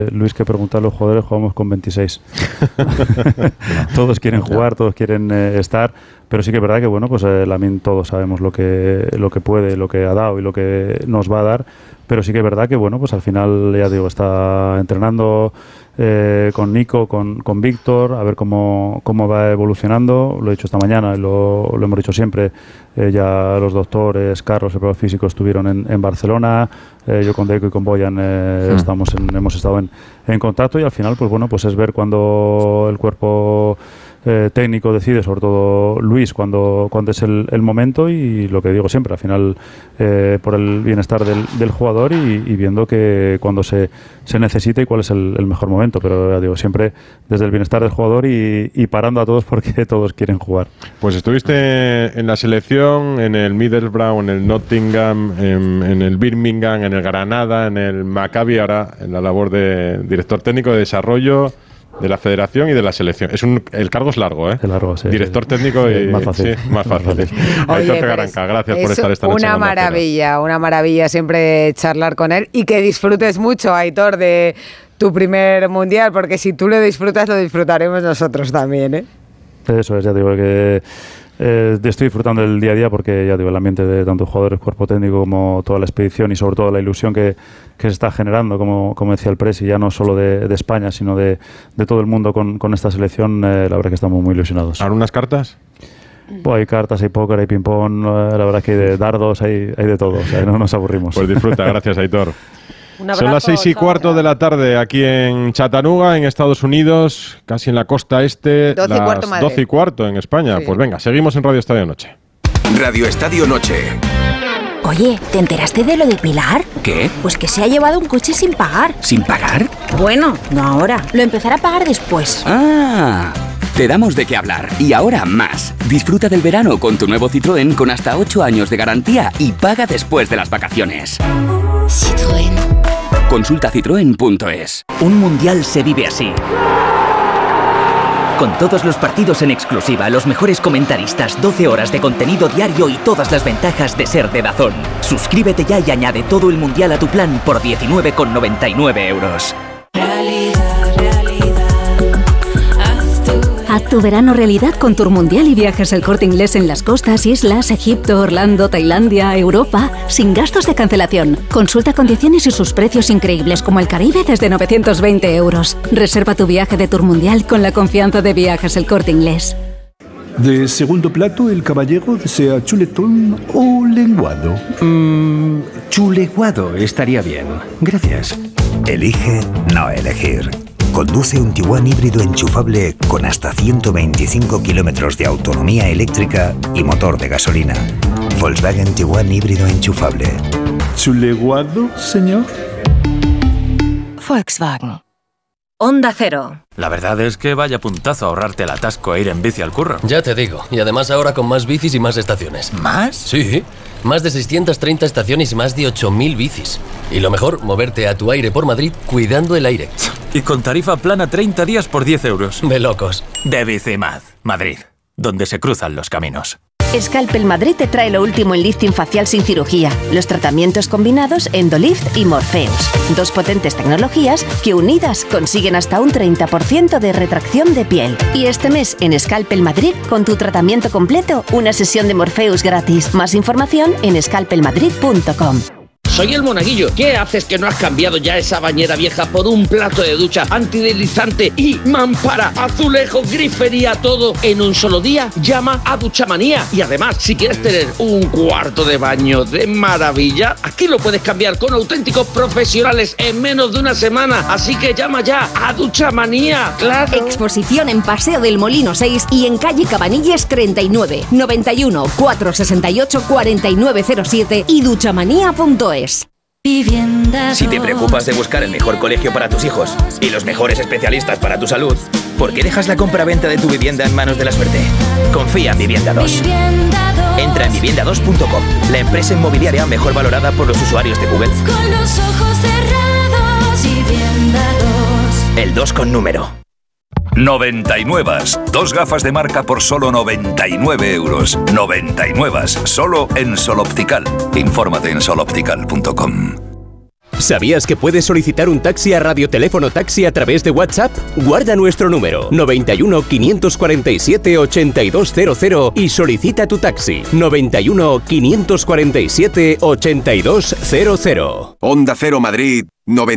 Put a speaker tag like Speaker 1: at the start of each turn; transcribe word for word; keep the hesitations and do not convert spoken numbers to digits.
Speaker 1: Luis, que pregunta a los jugadores, jugamos con veintiséis. Todos quieren jugar, todos quieren eh, estar, pero sí que es verdad que bueno, pues eh, Lamine todos sabemos lo que lo que puede, lo que ha dado y lo que nos va a dar, pero sí que es verdad que bueno, pues al final ya digo, está entrenando eh, con Nico, con, con Víctor, a ver cómo, cómo va evolucionando. Lo he dicho esta mañana, lo, lo hemos dicho siempre, eh, ya los doctores, Carlos, el profesor físico, estuvieron en, en Barcelona, eh, yo con Deco y con Boyan eh, hmm. estamos en, hemos estado en, en contacto, y al final pues bueno, pues es ver cuando el cuerpo Eh, técnico decide, sobre todo Luis, cuando, cuando es el, el momento, y lo que digo siempre, al final eh, por el bienestar del, del jugador y, y viendo que cuando se, se necesita y cuál es el, el mejor momento, pero ya digo, siempre desde el bienestar del jugador y, y parando a todos porque todos quieren jugar.
Speaker 2: Pues estuviste en la selección, en el Middlesbrough, en el Nottingham, en, en el Birmingham, en el Granada, en el Maccabi, ahora en la labor de director técnico de desarrollo de la federación y de la selección. Es un, el cargo es largo, ¿eh?
Speaker 1: Es largo, sí.
Speaker 2: Director técnico y...
Speaker 1: Más fácil.
Speaker 2: Sí, más fácil.
Speaker 3: Aitor
Speaker 2: Fegaranca, gracias por estar esta noche.
Speaker 3: Una maravilla, una maravilla siempre charlar con él, y que disfrutes mucho, Aitor, de tu primer mundial, porque si tú lo disfrutas, lo disfrutaremos nosotros también, ¿eh?
Speaker 1: Eso es, ya digo que eh, estoy disfrutando del día a día, porque ya digo, el ambiente de tanto jugadores, cuerpo técnico, como toda la expedición, y sobre todo la ilusión que, que se está generando, como, como decía el Presi, ya no solo de, de España, sino de, de todo el mundo con, con esta selección, eh, la verdad que estamos muy ilusionados.
Speaker 2: ¿Ahora unas cartas?
Speaker 1: Pues hay cartas, hay póker, hay ping-pong, eh, la verdad que hay de dardos, hay, hay de todo, o sea, no nos aburrimos.
Speaker 2: Pues disfruta, gracias, Aitor. Abrazo, son las seis y cuarto de la tarde aquí en Chattanooga, en Estados Unidos, casi en la costa este,
Speaker 3: doce
Speaker 2: las
Speaker 3: y cuarto,
Speaker 2: doce y cuarto en España. Sí. Pues venga, seguimos en Radio Estadio Noche.
Speaker 4: Radio Estadio Noche.
Speaker 5: Oye, ¿te enteraste de lo de Pilar?
Speaker 4: ¿Qué?
Speaker 5: Pues que se ha llevado un coche sin pagar.
Speaker 4: ¿Sin pagar?
Speaker 5: Bueno, no ahora, lo empezará a pagar después.
Speaker 4: Ah, te damos de qué hablar. Y ahora más. Disfruta del verano con tu nuevo Citroën con hasta ocho años de garantía y paga después de las vacaciones.
Speaker 5: Citroën.
Speaker 4: Consulta citroen punto es.
Speaker 6: Un mundial se vive así. Con todos los partidos en exclusiva, los mejores comentaristas, doce horas de contenido diario y todas las ventajas de ser de DAZN. Suscríbete ya y añade todo el mundial a tu plan por diecinueve con noventa y nueve euros.
Speaker 7: Haz tu verano realidad con Tour Mundial y Viajes El Corte Inglés en las costas, islas, Egipto, Orlando, Tailandia, Europa, sin gastos de cancelación. Consulta condiciones y sus precios increíbles, como el Caribe desde novecientos veinte euros. Reserva tu viaje de Tour Mundial con la confianza de Viajes El Corte Inglés.
Speaker 8: De segundo plato, el caballero desea chuletón o lenguado.
Speaker 9: Mmm, chuleguado estaría bien. Gracias.
Speaker 10: Elige no elegir. Conduce un Tiguan híbrido enchufable con hasta ciento veinticinco kilómetros de autonomía eléctrica y motor de gasolina. Volkswagen Tiguan híbrido enchufable.
Speaker 8: ¿Chuleguado, señor?
Speaker 11: Volkswagen. Onda Cero.
Speaker 12: La verdad es que vaya puntazo ahorrarte el atasco e ir en bici al curro.
Speaker 13: Ya te digo, y además ahora con más bicis y más estaciones.
Speaker 12: ¿Más?
Speaker 13: Sí, más de seiscientas treinta estaciones y más de ocho mil bicis. Y lo mejor, moverte a tu aire por Madrid cuidando el aire.
Speaker 12: Y con tarifa plana treinta días por diez euros.
Speaker 13: De locos.
Speaker 12: De Bicimad, Madrid, donde se cruzan los caminos.
Speaker 11: Scalpel Madrid te trae lo último en lifting facial sin cirugía, los tratamientos combinados Endolift y Morpheus, dos potentes tecnologías que unidas consiguen hasta un treinta por ciento de retracción de piel. Y este mes en Scalpel Madrid, con tu tratamiento completo, una sesión de Morpheus gratis. Más información en scalpel madrid punto com.
Speaker 14: Soy el Monaguillo. ¿Qué haces que no has cambiado ya esa bañera vieja por un plato de ducha antideslizante y mampara, azulejo, grifería, todo en un solo día? Llama a Duchamanía. Y además, si quieres tener un cuarto de baño de maravilla, aquí lo puedes cambiar con auténticos profesionales en menos de una semana. Así que llama ya a Duchamanía. ¡Claro!
Speaker 11: Exposición en Paseo del Molino seis y en calle Cabanilles treinta y nueve, noventa y uno, cuatrocientos sesenta y ocho, cuarenta y nueve cero siete y duchamanía punto es.
Speaker 15: Si te preocupas de buscar el mejor colegio para tus hijos y los mejores especialistas para tu salud, ¿por qué dejas la compra-venta de tu vivienda en manos de la suerte? Confía en Vivienda dos. Entra en vivienda dos punto com, la empresa inmobiliaria mejor valorada por los usuarios de Google.
Speaker 16: Con los ojos cerrados, Vivienda dos.
Speaker 15: El dos con número.
Speaker 17: noventa y nueve. Dos gafas de marca por solo noventa y nueve euros. noventa y nueve. Solo en Sol Optical. Infórmate en sol optical punto com.
Speaker 18: ¿Sabías que puedes solicitar un taxi a Radioteléfono Taxi a través de WhatsApp? Guarda nuestro número noventa y uno, quinientos cuarenta y siete, ochenta y dos cero cero y solicita tu taxi noventa y uno, quinientos cuarenta y siete, ochenta y dos cero cero.
Speaker 19: Onda Cero Madrid noventa